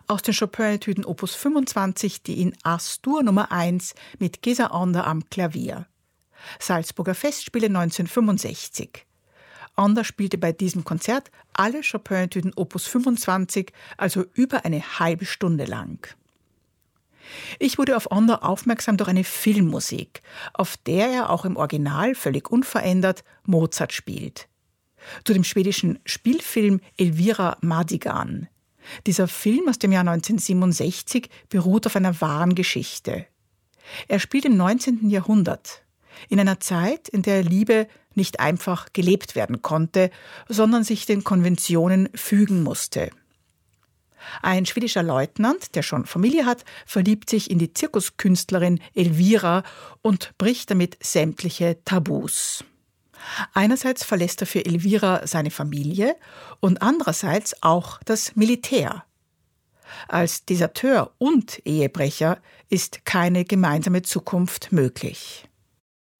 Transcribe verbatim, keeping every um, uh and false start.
aus den Chopin-Etüden Opus fünfundzwanzig, die in As-Dur Nummer eins mit Gesa Ander am Klavier. Salzburger Festspiele neunzehnhundertfünfundsechzig. Ander spielte bei diesem Konzert alle Chopin-Etüden Opus fünfundzwanzig, also über eine halbe Stunde lang. Ich wurde auf Ander aufmerksam durch eine Filmmusik, auf der er auch im Original völlig unverändert Mozart spielt. Zu dem schwedischen Spielfilm Elvira Madigan. Dieser Film aus dem Jahr neunzehnhundertsiebenundsechzig beruht auf einer wahren Geschichte. Er spielt im neunzehnten Jahrhundert, in einer Zeit, in der Liebe nicht einfach gelebt werden konnte, sondern sich den Konventionen fügen musste. Ein schwedischer Leutnant, der schon Familie hat, verliebt sich in die Zirkuskünstlerin Elvira und bricht damit sämtliche Tabus. Einerseits verlässt er für Elvira seine Familie und andererseits auch das Militär. Als Deserteur und Ehebrecher ist keine gemeinsame Zukunft möglich.